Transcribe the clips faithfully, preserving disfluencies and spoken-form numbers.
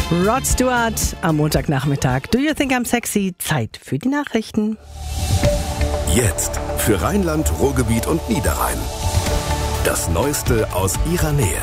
Rod Stewart am Montagnachmittag. Do you think I'm sexy? Zeit für die Nachrichten. Jetzt für Rheinland, Ruhrgebiet und Niederrhein. Das Neueste aus ihrer Nähe.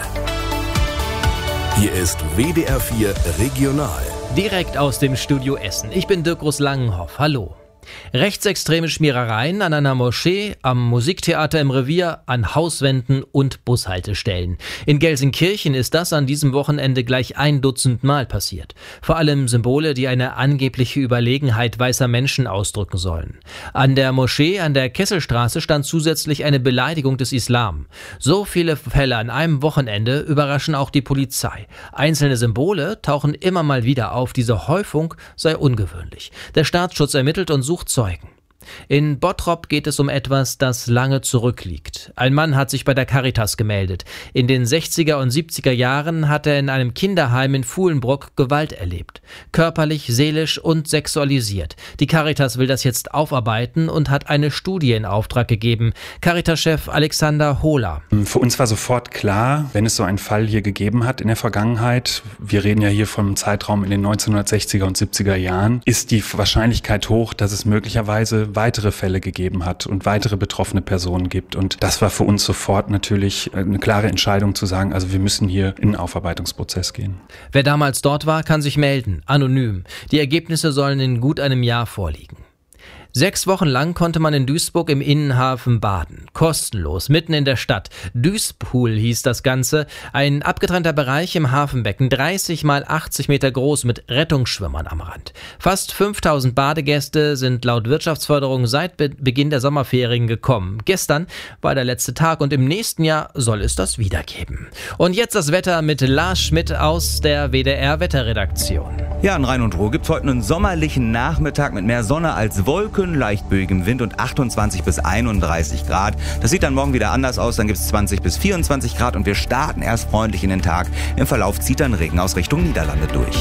Hier ist W D R vier Regional. Direkt aus dem Studio Essen. Ich bin Dirk Langenhoff. Hallo. Rechtsextreme Schmierereien an einer Moschee, am Musiktheater im Revier, an Hauswänden und Bushaltestellen. In Gelsenkirchen ist das an diesem Wochenende gleich ein Dutzend Mal passiert. Vor allem Symbole, die eine angebliche Überlegenheit weißer Menschen ausdrücken sollen. An der Moschee an der Kesselstraße stand zusätzlich eine Beleidigung des Islam. So viele Fälle an einem Wochenende überraschen auch die Polizei. Einzelne Symbole tauchen immer mal wieder auf. Diese Häufung sei ungewöhnlich. Der Staatsschutz ermittelt und sucht Zeugen. In Bottrop geht es um etwas, das lange zurückliegt. Ein Mann hat sich bei der Caritas gemeldet. In den sechziger und siebziger Jahren hat er in einem Kinderheim in Fuhlenbrock Gewalt erlebt. Körperlich, seelisch und sexualisiert. Die Caritas will das jetzt aufarbeiten und hat eine Studie in Auftrag gegeben. Caritas-Chef Alexander Hohler. Für uns war sofort klar, wenn es so einen Fall hier gegeben hat in der Vergangenheit, wir reden ja hier vom Zeitraum in den neunzehnhundertsechziger und siebziger Jahren, ist die Wahrscheinlichkeit hoch, dass es möglicherweise weitere Fälle gegeben hat und weitere betroffene Personen gibt. Und das war für uns sofort natürlich eine klare Entscheidung zu sagen, also wir müssen hier in einen Aufarbeitungsprozess gehen. Wer damals dort war, kann sich melden, anonym. Die Ergebnisse sollen in gut einem Jahr vorliegen. Sechs Wochen lang konnte man in Duisburg im Innenhafen baden. Kostenlos, mitten in der Stadt. Duispool hieß das Ganze. Ein abgetrennter Bereich im Hafenbecken, dreißig mal achtzig Meter groß mit Rettungsschwimmern am Rand. Fast fünftausend Badegäste sind laut Wirtschaftsförderung seit Be- Beginn der Sommerferien gekommen. Gestern war der letzte Tag und im nächsten Jahr soll es das wieder geben. Und jetzt das Wetter mit Lars Schmidt aus der W D R-Wetterredaktion. Ja, in Rhein und Ruhr gibt es heute einen sommerlichen Nachmittag mit mehr Sonne als Wolken, leicht böigem Wind und achtundzwanzig bis einunddreißig Grad. Das sieht dann morgen wieder anders aus, dann gibt es zwanzig bis vierundzwanzig Grad und wir starten erst freundlich in den Tag. Im Verlauf zieht dann Regen aus Richtung Niederlande durch.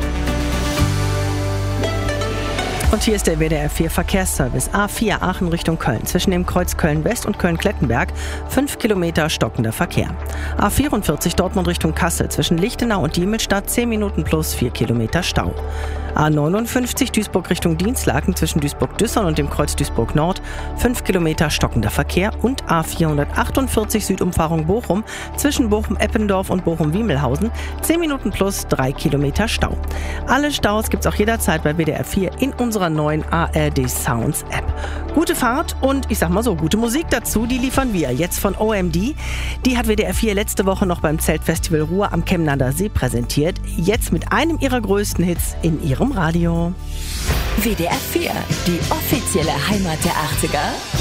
Und hier ist der W D R vier Verkehrsservice. A vier Aachen Richtung Köln. Zwischen dem Kreuz Köln-West und Köln-Klettenberg fünf Kilometer stockender Verkehr. A vierundvierzig Dortmund Richtung Kassel. Zwischen Lichtenau und Diemelstadt zehn Minuten plus vier Kilometer Stau. A neunundfünfzig Duisburg Richtung Dienstlaken. Zwischen Duisburg-Düssern und dem Kreuz Duisburg-Nord fünf Kilometer stockender Verkehr. Und A vierhundertachtundvierzig Südumfahrung Bochum. Zwischen Bochum-Eppendorf und Bochum-Wiemelhausen zehn Minuten plus drei Kilometer Stau. Alle Staus gibt's auch jederzeit bei W D R vier in unserer neuen A R D Sounds App. Gute Fahrt und ich sag mal so, gute Musik dazu, die liefern wir jetzt von O M D. Die hat W D R vier letzte Woche noch beim Zeltfestival Ruhr am Chemnader See präsentiert. Jetzt mit einem ihrer größten Hits in ihrem Radio. W D R vier, die offizielle Heimat der achtziger.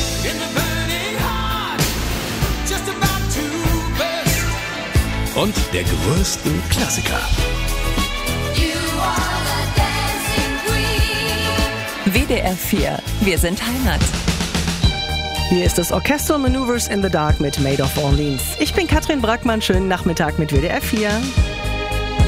Und der größten Klassiker. W D R vier, wir sind Heimat. Hier ist das Orchestral Maneuvers in the Dark mit Made of Orleans. Ich bin Katrin Brackmann, schönen Nachmittag mit W D R vier.